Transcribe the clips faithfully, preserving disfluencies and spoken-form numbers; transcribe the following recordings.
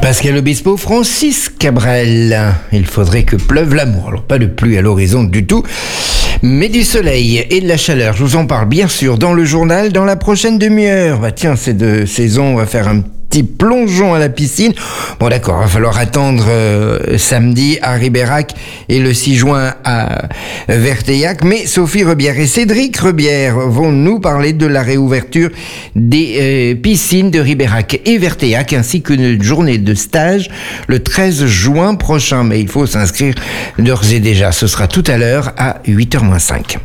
Pascal Obispo, Francis Cabrel. Il faudrait que pleuve l'amour. Alors pas de pluie à l'horizon du tout, mais du soleil et de la chaleur. Je vous en parle bien sûr dans le journal dans la prochaine demi-heure. Bah tiens, c'est de saison, on va faire un petit plongeon à la piscine. Bon d'accord, il va falloir attendre euh, samedi à Ribérac et le six juin à Verteillac. Mais Sophie Rebière et Cédric Rebière vont nous parler de la réouverture des euh, piscines de Ribérac et Verteillac, ainsi qu'une journée de stage le treize juin prochain. Mais il faut s'inscrire d'ores et déjà. Ce sera tout à l'heure à huit heures moins cinq.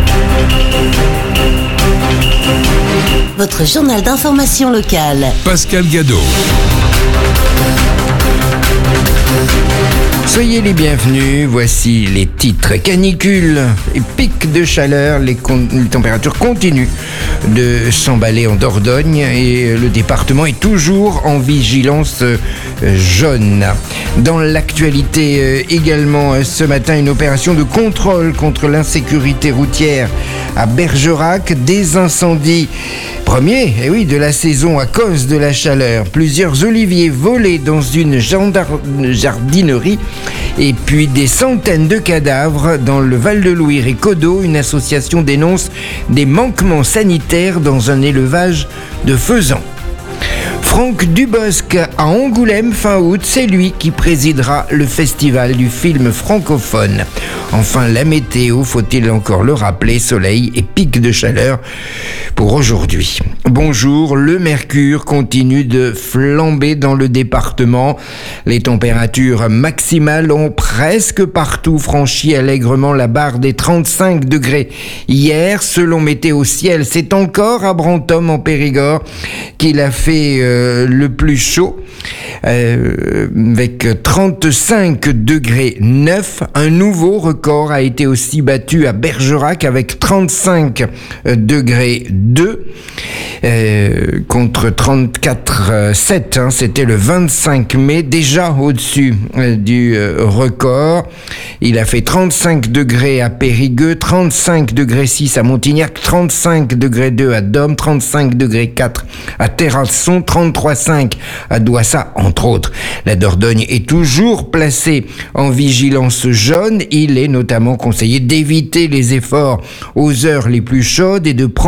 Votre journal d'information locale. Pascal Gadot. Soyez les bienvenus, voici les titres. Canicule et pic de chaleur, les, con- les températures continuent de s'emballer en Dordogne et le département est toujours en vigilance euh, jaune. Dans l'actualité euh, également euh, ce matin, une opération de contrôle contre l'insécurité routière à Bergerac, des incendies premiers, eh oui, de la saison à cause de la chaleur. Plusieurs oliviers volés dans une gendar- jardinerie et puis des centaines de cadavres dans le Val-de-Louire et Codeau. Une association dénonce des manquements sanitaires dans un élevage de faisans. Franck Dubosc à Angoulême fin août, c'est lui qui présidera le festival du film francophone. Enfin, la météo, faut-il encore le rappeler, soleil et pic de chaleur pour aujourd'hui. Bonjour, le mercure continue de flamber dans le département. Les températures maximales ont presque partout franchi allègrement la barre des trente-cinq degrés. Hier, selon Météo Ciel, c'est encore à Brantôme en Périgord qu'il a fait euh, le plus chaud, euh, avec trente-cinq degrés neuf. Un nouveau record a été aussi battu à Bergerac avec trente-cinq degrés deux, euh, contre trente-quatre virgule sept, hein, c'était le vingt-cinq mai, déjà au-dessus euh, du euh, record. Il a fait trente-cinq degrés à Périgueux, trente-cinq degrés six à Montignac, trente-cinq degrés deux à Dôme, trente-cinq degrés quatre à Terrasson, trente-trois virgule cinq à Douassa, entre autres. La Dordogne est toujours placée en vigilance jaune. Il est notamment conseillé d'éviter les efforts aux heures les plus chaudes et de prendre